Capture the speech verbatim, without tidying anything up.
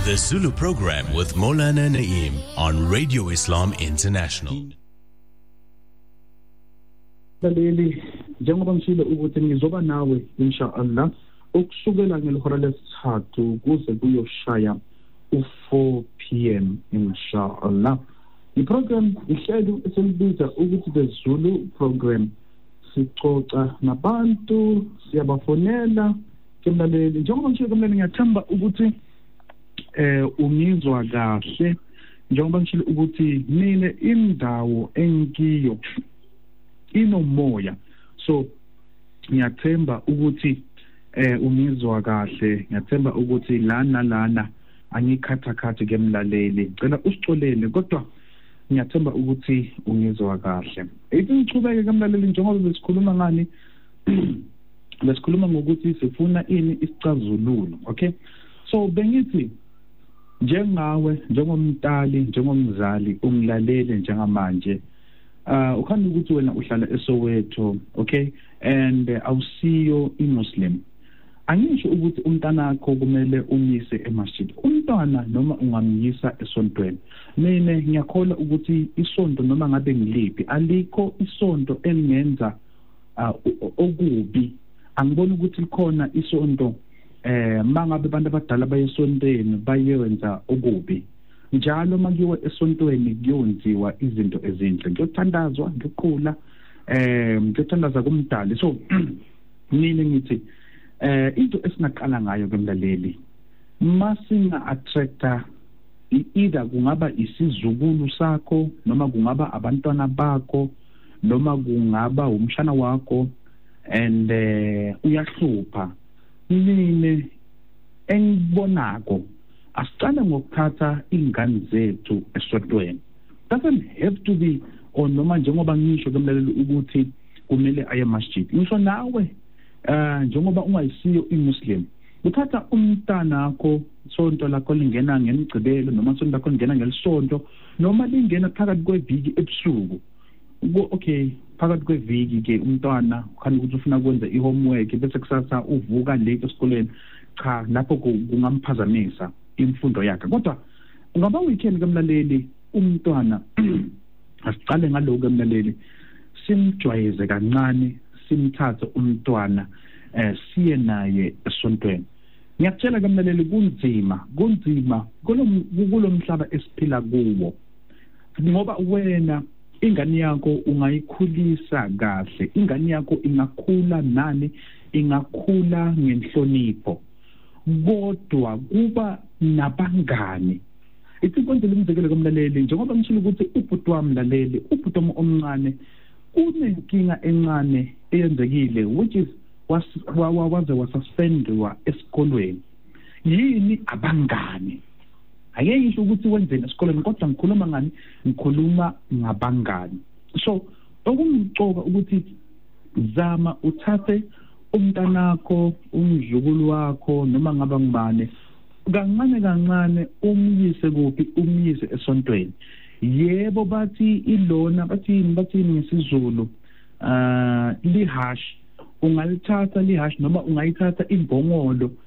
The Zulu program with Maulana Naeem on Radio Islam International. Baleli njengoba ngishilo ukuthi ngizoba nawe inshallah ukusukela ngelihora lesithathu kuze kuyoshaya u-four p m inshallah. I-program ihlelo esilibiza ukuthi the Zulu program. Sixoxa nabantu siyabafonela kemlaleli njengoba ngishilo kemlaleli ngiyathemba ukuthi eh umizwa kahle njengoba ngishilo ukuthi mina indawo engiyo inomoya, so ngiyathemba ukuthi eh umizwa kahle, ngiyathemba ukuthi lana lana angikhatha khathi kemlaleli ngicela usicolele kodwa ngiyathemba ukuthi umizwa kahle. Ithi ngichubeke kemlaleli njengoba besikhuluma ngani besikhuluma ngokuthi sifuna ini isicazululo, okay? So bengithi njengawe njengomntali njengomzali umlalele njengamanje uh ukhanda ukuthi wena uhlala eSoweto, okay, and uh, awusiyo iMuslim, angisho ukuthi umntanakho kumele umise emasjid. Umntwana noma ungamyisa esontweni, mina ngiyakholwa ukuthi isonto noma ngabe ngiliphi alikho isonto elingenza uh, okubi. Angibona ukuthi likhona isonto eh mangabe abantu abadala bayesontweni bayenza okubi. Njalo makiwe esontweni kuyonziwa izinto ezinhle, ngiyothandazwa ngiqhula eh ngiyothandaza kumdali. So mina ngithi eh into esingaqala ngayo kemlaleli masinga attractor either kungaba isizukulu sakho noma kungaba abantwana bakho noma kungaba umshana wakho and eh uyahlupha, mina engibonako asicale ngokuthatha ingane zethu esontweni. Doesn't have to be or noma njengoba ngisho kemlaleli ukuthi kumele aye masjid. Ngisho nawe eh njengoba ungayisiyo iMuslim, uthatha umntana wakho sonto lakho lingena ngemigcibelo noma sonto lakho lingena ngelisonto noma lingena phakathi kweviki ebusuku. Okay, phakathi kweviki ke umntwana ukhanda ukuthi ufuna ukwenza ihomework bese kusasa uvuka late esikoleni, cha lapho kungamphazamisa imfundo yakhe. Kodwa ungaba weekend kemlaleli umntwana asicale ngaloko kemlaleli simjwayeze kancane, simthathe umntwana eh siye naye esontweni. Ngiyakutshela kemlaleli kunzima kunzima kulomhlaba esiphila kuwo, ngoba wena ingane yakho ungayikhulisa kahle, ingane yakho ingakhula nani, ingakhula ngenhlonipho, kodwa kuba nabangane. Ithi kwenzela umzekelo komlaleli njengoba ngishilo ukuthi ubhuti wami laleli, ubhuti omncane unenkinga encane eyenzekile which is was waze wasuspendwa esikolweni. Yini? Abangane. Ake ngisho ukuthi wenzeni esikoleni kodwa ngikhuluma ngani, ngikhuluma ngabangane. So okumcoka ukuthi zama uthathe umntanakho umdlukulu wakho noma ngaba ngibane kancane kancane umyise kuphi, umyise esontweni. Yebo bathi ilona bathi bathi ngesizulu uh lihash, ungalithatha lihash noma ungayithatha imbongolo